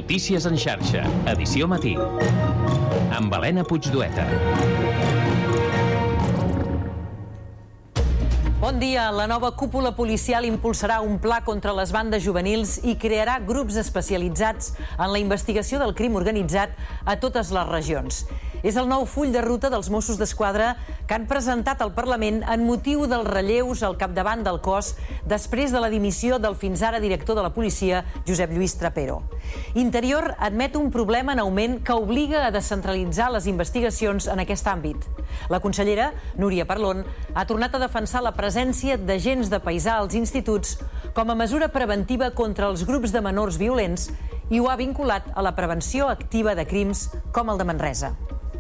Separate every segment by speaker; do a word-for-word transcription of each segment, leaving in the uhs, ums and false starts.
Speaker 1: Notícies en xarxa, edició matí, amb Helena Puigdueta.
Speaker 2: Bon dia. La nova cúpula policial impulsarà un pla contra les bandes juvenils i crearà grups especialitzats en la investigació del crim organitzat a totes les regions. És el nou full de ruta dels Mossos d'Esquadra que han presentat al Parlament en motiu dels relleus al capdavant del cos després de la dimissió del fins ara director de la policia, Josep Lluís Trapero. Interior admet un problema en augment que obliga a descentralitzar les investigacions en aquest àmbit. La consellera, Núria Parlon, ha tornat a defensar la presència d'agents de paisà als instituts com a mesura preventiva contra els grups de menors violents i ho ha vinculat a la prevenció activa de crims com el de Manresa.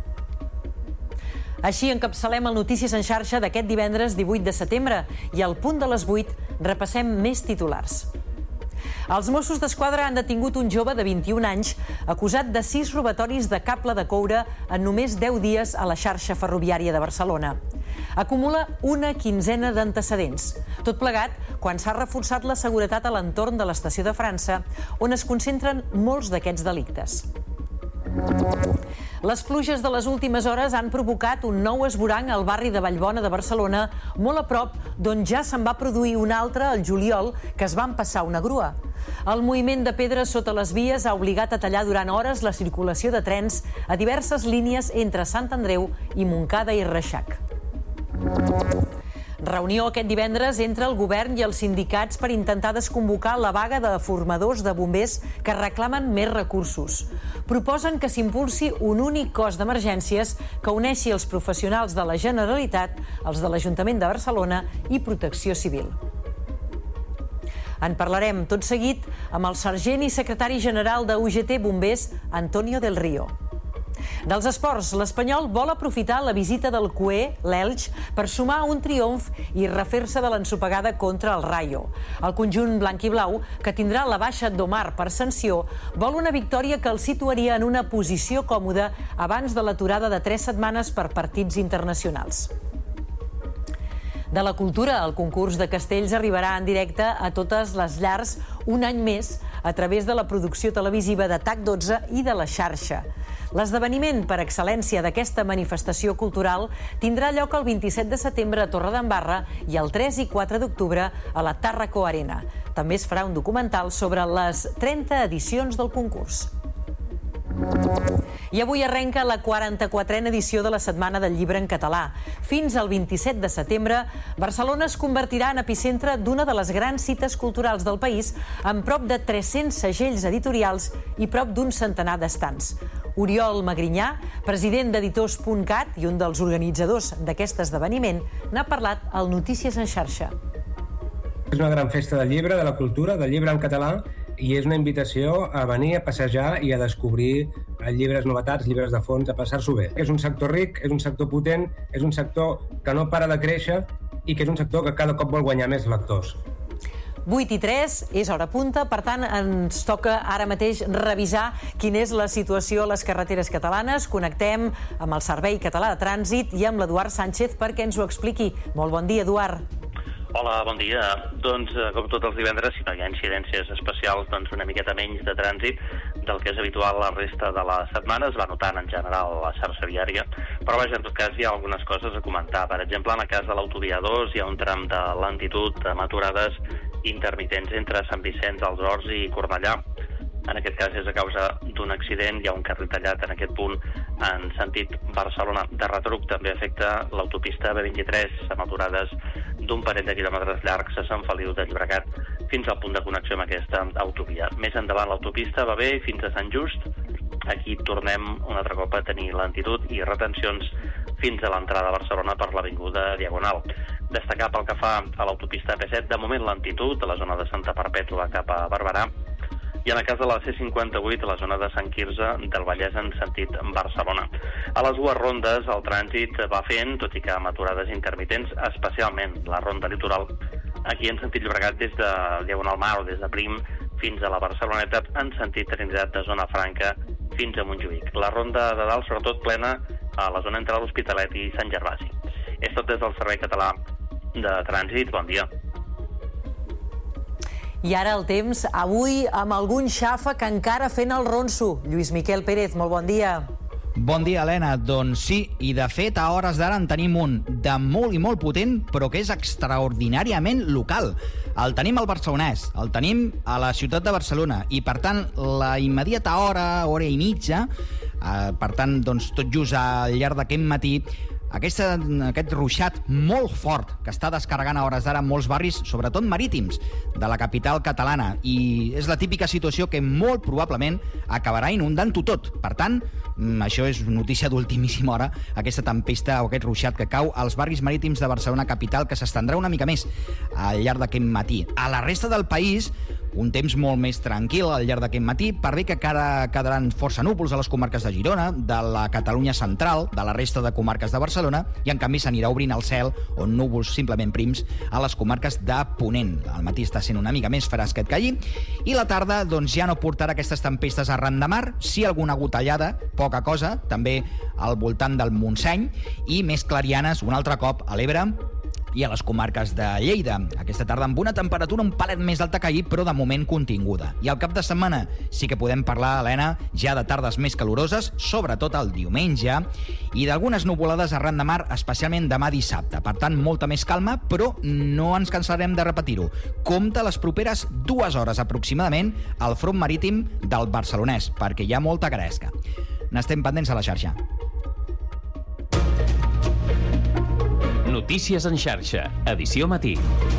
Speaker 2: Així encapçalem el Notícies en xarxa d'aquest divendres divuit de setembre i al punt de les vuit repassem més titulars. Els Mossos d'Esquadra han detingut un jove de vint-i-un anys acusat de sis robatoris de cable de coure en només deu dies a la xarxa ferroviària de Barcelona. Acumula una quinzena d'antecedents. Tot plegat quan s'ha reforçat la seguretat a l'entorn de l'estació de França, on es concentren molts d'aquests delictes. Les pluges de les últimes hores han provocat un nou esvoranc al barri de Vallbona de Barcelona, molt a prop d'on ja se'n va produir un altre al juliol que es va empassar una grua. El moviment de pedres sota les vies ha obligat a tallar durant hores la circulació de trens a diverses línies entre Sant Andreu i Montcada i Reixac. Reunió aquest divendres entre el govern i els sindicats per intentar desconvocar la vaga de formadors de bombers que reclamen més recursos. Proposen que s'impulsi un únic cos d'emergències que uneixi els professionals de la Generalitat, els de l'Ajuntament de Barcelona i Protecció Civil. En parlarem tot seguit amb el sergent i secretari general de U G T Bombers, Antonio del Río. Dels esports, l'Espanyol vol aprofitar la visita del Cué, l'Elx, per sumar un triomf i refer-se de l'ensopegada contra el Rayo. El conjunt blanc i blau, que tindrà la baixa d'Omar per sanció, vol una victòria que el situaria en una posició còmoda abans de l'aturada de tres setmanes per partits internacionals. De la cultura, el concurs de castells arribarà en directe a totes les llars un any més a través de la producció televisiva de T A C dotze i de la xarxa. L'esdeveniment per excel·lència d'aquesta manifestació cultural tindrà lloc el vint-i-set de setembre a Torredembarra i el tres i quatre d'octubre a la Tàrraco Arena. També es farà un documental sobre les trenta edicions del concurs. I avui arrenca la quaranta-quatrena edició de la Setmana del Llibre en Català. Fins al vint-i-set de setembre, Barcelona es convertirà en epicentre d'una de les grans cites culturals del país, amb prop de tres-cents segells editorials i prop d'un centenar d'estants. Oriol Magrinyà, president d'Editors punt cat i un dels organitzadors d'aquest esdeveniment, n'ha parlat al Notícies en xarxa.
Speaker 3: És una gran festa del llibre, de la cultura, del llibre en català, i és una invitació a venir a passejar i a descobrir llibres novetats, llibres de fons, a passar-s'ho bé. És un sector ric, és un sector potent, és un sector que no para de créixer i que és un sector que cada cop vol guanyar més lectors.
Speaker 2: vuit i tres, és hora punta, per tant ens toca ara mateix revisar quina és la situació a les carreteres catalanes. Connectem amb el Servei Català de Trànsit i amb l'Eduard Sánchez perquè ens ho expliqui. Molt bon dia, Eduard.
Speaker 4: Hola, bon dia. Doncs, com tots els divendres, si no hi ha incidències especials, doncs una miqueta menys de trànsit del que és habitual la resta de la setmana. Es va notant en general la xarxa viària, però vaja, en tot cas hi ha algunes coses a comentar. Per exemple, en el cas de l'autovia dos hi ha un tram de lentitud amb aturades intermitents entre Sant Vicenç dels Horts i Cornellà. En aquest cas és a causa d'un accident, hi ha un carril tallat en aquest punt en sentit Barcelona. De retruc també afecta l'autopista B vint-i-tres amb aturades d'un parell de quilòmetres llargs a Sant Feliu de Llobregat fins al punt de connexió amb aquesta autovia. Més endavant l'autopista va bé fins a Sant Just. Aquí tornem un altre cop a tenir lentitud i retencions fins a l'entrada a Barcelona per l'avinguda Diagonal. Destacar pel que fa a l'autopista P set, de moment lentitud a la zona de Santa Perpètua cap a Barberà, i en el cas de la C cinquanta-vuit a la zona de Sant Quirze del Vallès en sentit Barcelona. A les dues rondes el trànsit va fent, tot i que amb aturades intermitents, especialment la ronda litoral, aquí en sentit Llobregat des de Diagonal Mar o des de Prim fins a la Barceloneta, en sentit Trinitat de Zona Franca fins a Montjuïc. La ronda de dalt, sobretot plena a la zona entre l'Hospitalet i Sant Gervasi. És tot des del Servei Català de Trànsit. Bon dia.
Speaker 2: I ara el temps, avui amb algun xàfec encara fent el ronso. Lluís Miquel Pérez, molt bon dia.
Speaker 5: Bon dia, Helena. Doncs sí, i de fet a hores d'ara en tenim un de molt i molt potent, però que és extraordinàriament local. El tenim al Barcelonès, el tenim a la ciutat de Barcelona, i per tant la immediata hora, hora i mitja, eh, per tant doncs, tot just al llarg d'aquest matí, Aquesta, aquest ruixat molt fort que està descarregant a hores d'ara molts barris, sobretot marítims, de la capital catalana. I és la típica situació que molt probablement acabarà inundant-ho tot. Per tant, això és notícia d'ultimíssima hora, aquesta tempesta o aquest ruixat que cau als barris marítims de Barcelona capital, que s'estendrà una mica més al llarg d'aquest matí. A la resta del país, un temps molt més tranquil al llarg d'aquest matí, per bé que encara quedaran força núvols a les comarques de Girona, de la Catalunya central, de la resta de comarques de Barcelona, i en canvi s'anirà obrint el cel, on núvols simplement prims, a les comarques de Ponent. Al matí està sent una mica més fresquet que ahir, i la tarda doncs, ja no portarà aquestes tempestes arran de mar, sí alguna gotellada, poca cosa, també al voltant del Montseny, i més clarianes un altre cop a l'Ebre i a les comarques de Lleida. Aquesta tarda amb una temperatura un palet més alta que ahir, però de moment continguda. I al cap de setmana sí que podem parlar, Helena, ja de tardes més caloroses, sobretot el diumenge, i d'algunes nuvolades arran de mar, especialment demà dissabte. Per tant, molta més calma, però no ens cansarem de repetir-ho. Compte les properes dues hores aproximadament al front marítim del Barcelonès, perquè hi ha molta gresca. N'estem pendents a la xarxa.
Speaker 1: Notícies en xarxa, edició matí.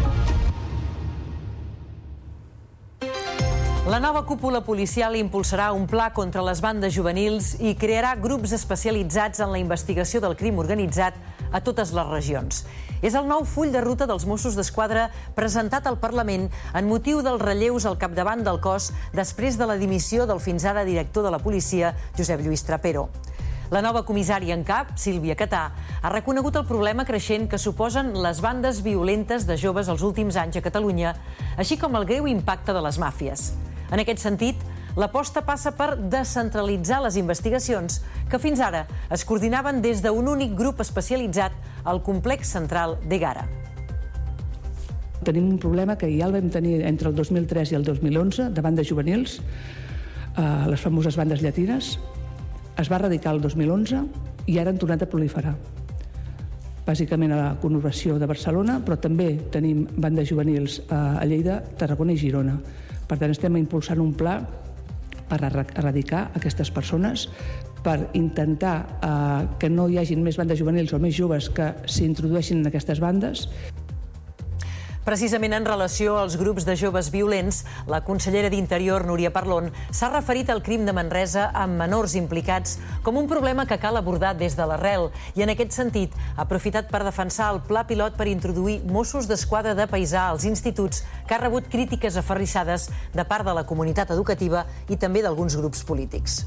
Speaker 2: La nova cúpula policial impulsarà un pla contra les bandes juvenils i crearà grups especialitzats en la investigació del crim organitzat a totes les regions. És el nou full de ruta dels Mossos d'Esquadra presentat al Parlament en motiu dels relleus al capdavant del cos després de la dimissió del fins ara director de la policia, Josep Lluís Trapero. La nova comissària en cap, Sílvia Catà, ha reconegut el problema creixent que suposen les bandes violentes de joves els últims anys a Catalunya, així com el greu impacte de les màfies. En aquest sentit, l'aposta passa per descentralitzar les investigacions que fins ara es coordinaven des d'un únic grup especialitzat al complex central d'Egara.
Speaker 6: Tenim un problema que ja el vam tenir entre el dos mil tres i el dos mil onze de bandes juvenils, eh, les famoses bandes llatines. Es va erradicar el dos mil onze i ara han tornat a proliferar. Bàsicament a la conurbació de Barcelona, però també tenim bandes juvenils a Lleida, Tarragona i Girona. Per tant, estem impulsant un pla per erradicar aquestes persones, per intentar eh, que no hi hagin més bandes juvenils o més joves que s'introdueixin en aquestes bandes.
Speaker 2: Precisament en relació als grups de joves violents, la consellera d'Interior, Núria Parlon, s'ha referit al crim de Manresa amb menors implicats com un problema que cal abordar des de l'arrel i, en aquest sentit, ha aprofitat per defensar el pla pilot per introduir Mossos d'Esquadra de paisà als instituts, que ha rebut crítiques aferrissades de part de la comunitat educativa i també d'alguns grups polítics.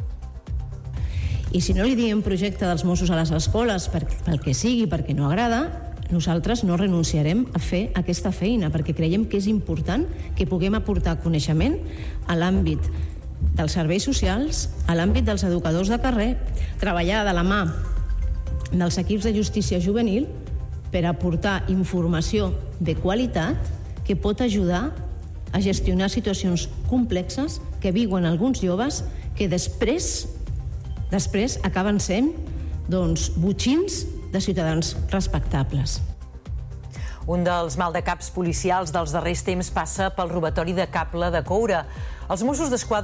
Speaker 7: I si no li diem projecte dels Mossos a les escoles pel que sigui, perquè no agrada, nosaltres no renunciarem a fer aquesta feina, perquè creiem que és important que puguem aportar coneixement a l'àmbit dels serveis socials, a l'àmbit dels educadors de carrer, treballar de la mà dels equips de justícia juvenil per aportar informació de qualitat que pot ajudar a gestionar situacions complexes que viuen alguns joves que després, després acaben sent doncs, botxins de ciutadans respectables.
Speaker 2: Un dels maldecaps policials dels darrers temps passa pel robatori de cable de coure. Els Mossos d'Esquadra